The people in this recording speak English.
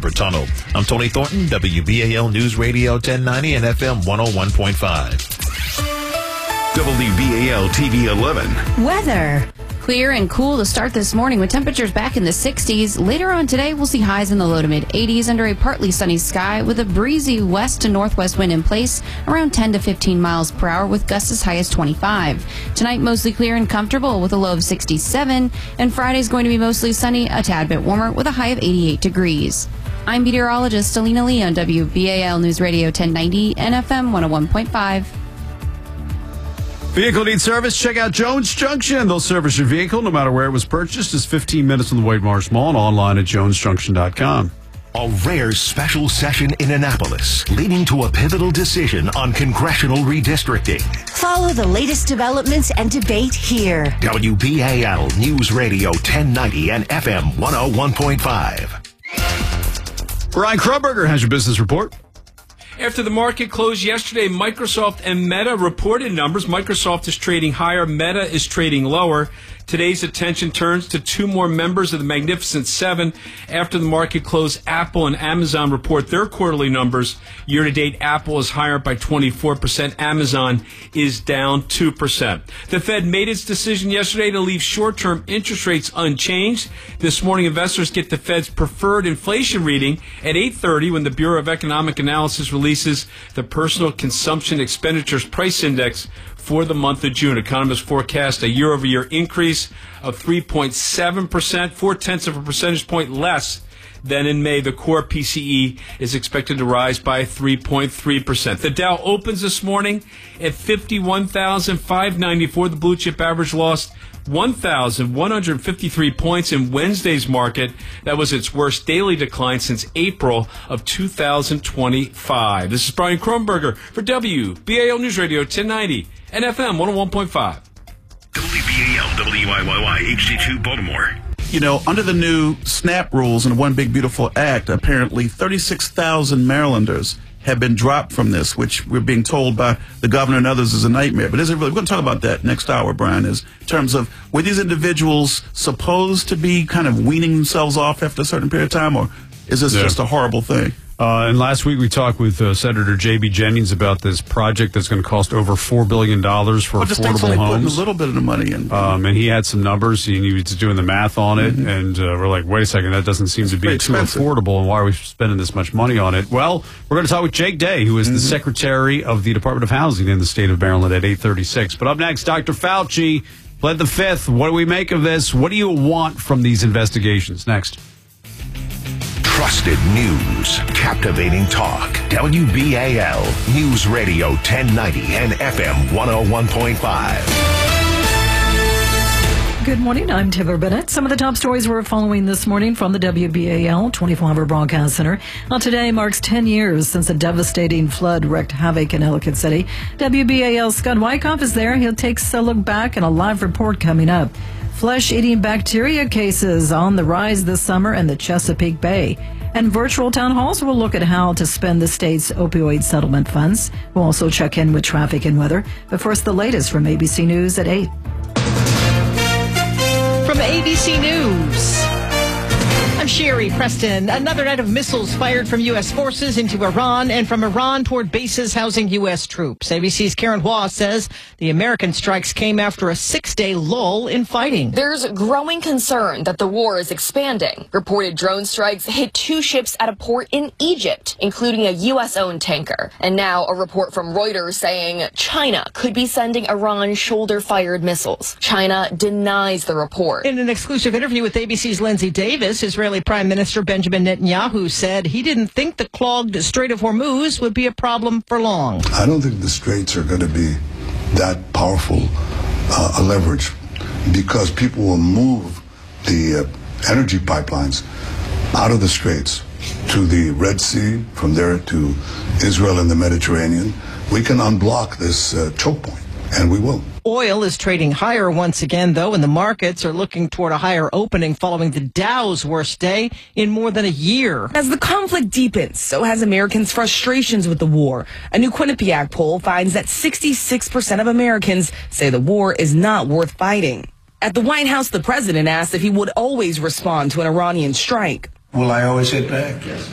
Copper Tunnel. I'm Tony Thornton, WBAL News Radio 1090 and FM 101.5. WBAL TV 11. Weather. Clear and cool to start this morning with temperatures back in the 60s. Later on today, we'll see highs in the low to mid 80s under a partly sunny sky with a breezy west to northwest wind in place around 10 to 15 miles per hour with gusts as high as 25. Tonight, mostly clear and comfortable with a low of 67. And Friday's going to be mostly sunny, a tad bit warmer with a high of 88 degrees. I'm meteorologist Alina Lee on WBAL News Radio 1090 and FM 101.5. Vehicle needs service? Check out Jones Junction. They'll service your vehicle no matter where it was purchased. It's 15 minutes from the Wade Marsh Mall and online at jonesjunction.com. A rare special session in Annapolis, leading to a pivotal decision on congressional redistricting. Follow the latest developments and debate here. WBAL News Radio 1090 and FM 101.5. Brian Krumberger has your business report. After the market closed yesterday, Microsoft and Meta reported numbers. Microsoft is trading higher. Meta is trading lower. Today's attention turns to two more members of the Magnificent Seven. After the market closed, Apple and Amazon report their quarterly numbers. Year-to-date, Apple is higher by 24%. Amazon is down 2%. The Fed made its decision yesterday to leave short-term interest rates unchanged. This morning, investors get the Fed's preferred inflation reading at 8:30 when the Bureau of Economic Analysis releases the Personal Consumption Expenditures Price Index for the month of June. Economists forecast a year-over-year increase of 3.7%, 0.4 of a percentage point less than in May. The core PCE is expected to rise by 3.3%. The Dow opens this morning at 51,594. The blue chip average lost 1,153 points in Wednesday's market. That was its worst daily decline since April of 2025. This is Brian Krumberger for WBAL News Radio 1090 and FM 101.5. WBAL WIYY HD2 Baltimore. You know, under the new SNAP rules and One Big Beautiful Act, apparently 36,000 Marylanders have been dropped from this, which we're being told by the governor and others is a nightmare. But is it really? We're going to talk about that next hour, Brian, is in terms of were these individuals supposed to be kind of weaning themselves off after a certain period of time, or is this just a horrible thing? And last week we talked with Senator J.B. Jennings about this project that's going to cost over $4 billion for affordable homes. Putting a little bit of the money in. And he had some numbers. He was doing the math on it, and we're like, wait a second, that doesn't seem to be too affordable, and why are we spending this much money on it? Well, we're going to talk with Jake Day, who is the Secretary of the Department of Housing in the state of Maryland at 8:36. But up next, Dr. Fauci pled the fifth. What do we make of this? What do you want from these investigations? Next. Trusted news, captivating talk. WBAL News Radio 1090 and FM 101.5. Good morning. I'm Tiver Bennett. Some of the top stories we're following this morning from the WBAL 24-hour broadcast center. Well, today marks 10 years since a devastating flood wreaked havoc in Ellicott City. WBAL's Scott Wyckoff is there. He'll take a look back and a live report coming up. Flesh-eating bacteria cases on the rise this summer in the Chesapeake Bay. And virtual town halls will look at how to spend the state's opioid settlement funds. We'll also check in with traffic and weather. But first, the latest from ABC News at 8. From ABC News, I'm Sherry Preston. Another night of missiles fired from U.S. forces into Iran and from Iran toward bases housing U.S. troops. ABC's Karen Hua says the American strikes came after a 6-day lull in fighting. There's growing concern that the war is expanding. Reported drone strikes hit 2 ships at a port in Egypt, including a U.S.-owned tanker. And now a report from Reuters saying China could be sending Iran shoulder-fired missiles. China denies the report. In an exclusive interview with ABC's Lindsay Davis, Israeli Prime Minister Benjamin Netanyahu said he didn't think the clogged Strait of Hormuz would be a problem for long. I don't think the straits are going to be that powerful a leverage because people will move the energy pipelines out of the straits to the Red Sea, from there to Israel and the Mediterranean. We can unblock this choke point, and we will. Oil is trading higher once again, though, and the markets are looking toward a higher opening following the Dow's worst day in more than a year. As the conflict deepens, so has Americans' frustrations with the war. A new Quinnipiac poll finds that 66% of Americans say the war is not worth fighting. At the White House, the president asked if he would always respond to an Iranian strike. Will I always hit back? Yes.